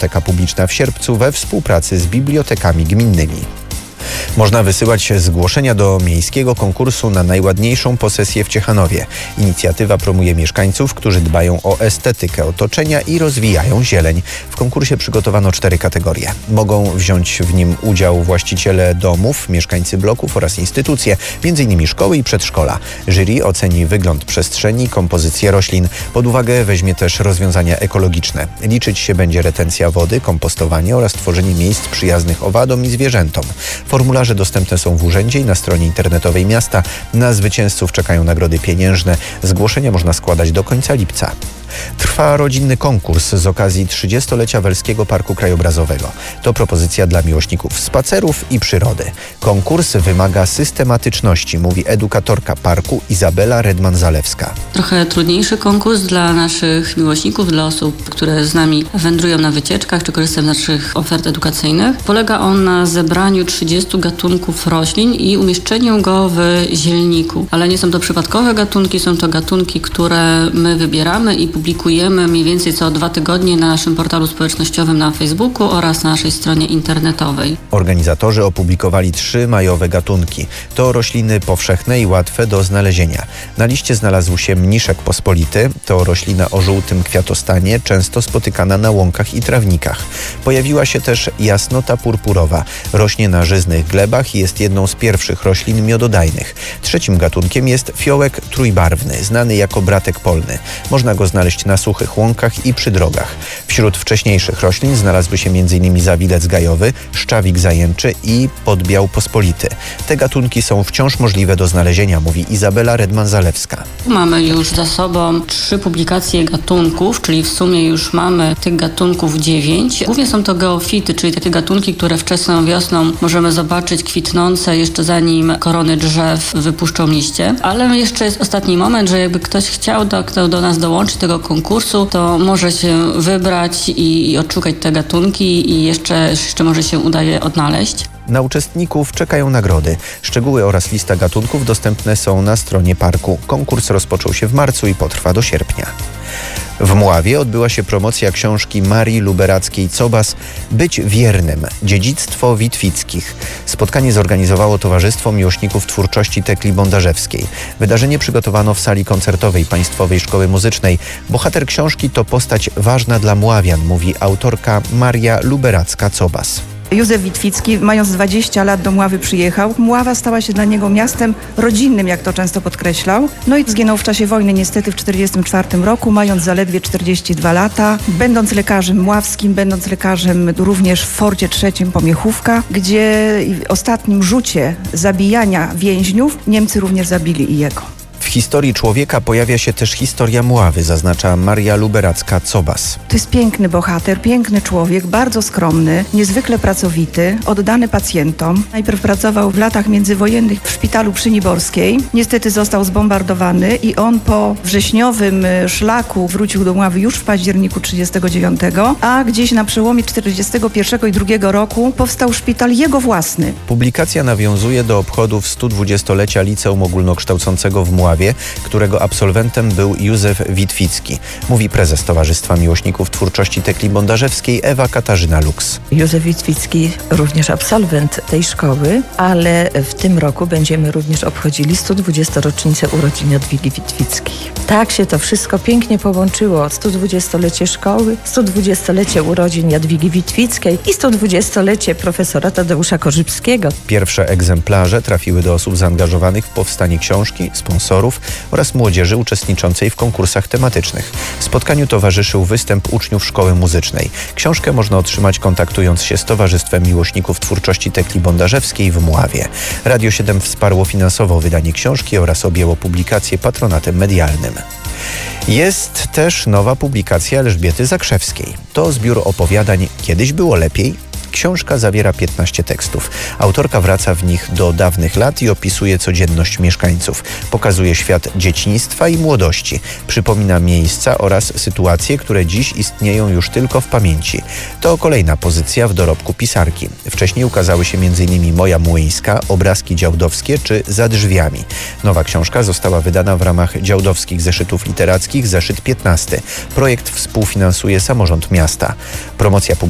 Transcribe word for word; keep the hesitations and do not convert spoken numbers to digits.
biblioteka publiczna w Sierpcu we współpracy z bibliotekami gminnymi. Można wysyłać zgłoszenia do miejskiego konkursu na najładniejszą posesję w Ciechanowie. Inicjatywa promuje mieszkańców, którzy dbają o estetykę otoczenia i rozwijają zieleń. W konkursie przygotowano cztery kategorie. Mogą wziąć w nim udział właściciele domów, mieszkańcy bloków oraz instytucje, między innymi szkoły i przedszkola. Jury oceni wygląd przestrzeni, kompozycję roślin. Pod uwagę weźmie też rozwiązania ekologiczne. Liczyć się będzie retencja wody, kompostowanie oraz tworzenie miejsc przyjaznych owadom i zwierzętom. Formularze dostępne są w urzędzie i na stronie internetowej miasta. Na zwycięzców czekają nagrody pieniężne. Zgłoszenia można składać do końca lipca. Trwa rodzinny konkurs z okazji trzydziestolecia Welskiego Parku Krajobrazowego. To propozycja dla miłośników spacerów i przyrody. Konkurs wymaga systematyczności, mówi edukatorka parku Izabela Redman-Zalewska. Trochę trudniejszy konkurs dla naszych miłośników, dla osób, które z nami wędrują na wycieczkach czy korzystają z naszych ofert edukacyjnych. Polega on na zebraniu trzydziestu gatunków roślin i umieszczeniu go w zielniku. Ale nie są to przypadkowe gatunki, są to gatunki, które my wybieramy i publikujemy mniej więcej co dwa tygodnie na naszym portalu społecznościowym na Facebooku oraz na naszej stronie internetowej. Organizatorzy opublikowali trzy majowe gatunki. To rośliny powszechne i łatwe do znalezienia. Na liście znalazł się mniszek pospolity. To roślina o żółtym kwiatostanie, często spotykana na łąkach i trawnikach. Pojawiła się też jasnota purpurowa. Rośnie na żyznych glebach i jest jedną z pierwszych roślin miododajnych. Trzecim gatunkiem jest fiołek trójbarwny, znany jako bratek polny. Można go znaleźć na suchych łąkach i przy drogach. Wśród wcześniejszych roślin znalazły się między innymi zawilec gajowy, szczawik zajęczy i podbiał pospolity. Te gatunki są wciąż możliwe do znalezienia, mówi Izabela Redman-Zalewska. Mamy już za sobą trzy publikacje gatunków, czyli w sumie już mamy tych gatunków dziewięć. Głównie są to geofity, czyli takie gatunki, które wczesną wiosną możemy zobaczyć kwitnące jeszcze zanim korony drzew wypuszczą liście. Ale jeszcze jest ostatni moment, że jakby ktoś chciał do, kto do nas dołączyć tego konkursu, to może się wybrać i, i odszukać te gatunki i jeszcze, jeszcze może się udaje odnaleźć. Na uczestników czekają nagrody. Szczegóły oraz lista gatunków dostępne są na stronie parku. Konkurs rozpoczął się w marcu i potrwa do sierpnia. W Mławie odbyła się promocja książki Marii Luberackiej-Cobas „Być wiernym. Dziedzictwo Witwickich”. Spotkanie zorganizowało Towarzystwo Miłośników Twórczości Tekli Bondarzewskiej. Wydarzenie przygotowano w sali koncertowej Państwowej Szkoły Muzycznej. Bohater książki to postać ważna dla Mławian, mówi autorka Maria Luberacka-Cobas. Józef Witwicki, mając dwadzieścia lat, do Mławy przyjechał. Mława stała się dla niego miastem rodzinnym, jak to często podkreślał. No i zginął w czasie wojny niestety w czterdziestym czwartym roku, mając zaledwie czterdzieści dwa lata. Będąc lekarzem mławskim, będąc lekarzem również w Forcie Trzecim Pomiechówka, gdzie w ostatnim rzucie zabijania więźniów Niemcy również zabili i jego. W historii człowieka pojawia się też historia Mławy, zaznacza Maria Luberacka-Cobas. To jest piękny bohater, piękny człowiek, bardzo skromny, niezwykle pracowity, oddany pacjentom. Najpierw pracował w latach międzywojennych w szpitalu przy Niborskiej. Niestety został zbombardowany i on po wrześniowym szlaku wrócił do Mławy już w październiku trzydziestego dziewiątego, a gdzieś na przełomie czterdziestego pierwszego i drugiego roku powstał szpital jego własny. Publikacja nawiązuje do obchodów stu dwudziestolecia Liceum Ogólnokształcącego w Mławie, którego absolwentem był Józef Witwicki, mówi prezes Towarzystwa Miłośników Twórczości Tekli Bondarzewskiej Ewa Katarzyna Lux. Józef Witwicki również absolwent tej szkoły, ale w tym roku będziemy również obchodzili stu dwudziestą rocznicę urodzin Jadwigi Witwickiej. Tak się to wszystko pięknie połączyło. stu dwudziestolecie szkoły, stu dwudziestolecie urodzin Jadwigi Witwickiej i stu dwudziestolecie profesora Tadeusza Korzybskiego. Pierwsze egzemplarze trafiły do osób zaangażowanych w powstanie książki, sponsorów oraz młodzieży uczestniczącej w konkursach tematycznych. Spotkaniu towarzyszył występ uczniów szkoły muzycznej. Książkę można otrzymać kontaktując się z Towarzystwem Miłośników Twórczości Tekli Bondarzewskiej w Mławie. Radio siedem wsparło finansowo wydanie książki oraz objęło publikację patronatem medialnym. Jest też nowa publikacja Elżbiety Zakrzewskiej. To zbiór opowiadań „Kiedyś było lepiej”. Książka zawiera piętnaście tekstów. Autorka wraca w nich do dawnych lat i opisuje codzienność mieszkańców. Pokazuje świat dzieciństwa i młodości. Przypomina miejsca oraz sytuacje, które dziś istnieją już tylko w pamięci. To kolejna pozycja w dorobku pisarki. Wcześniej ukazały się między innymi Moja Młyńska, Obrazki działdowskie czy Za drzwiami. Nowa książka została wydana w ramach działdowskich zeszytów literackich, zeszyt piętnasty. Projekt współfinansuje samorząd miasta. Promocja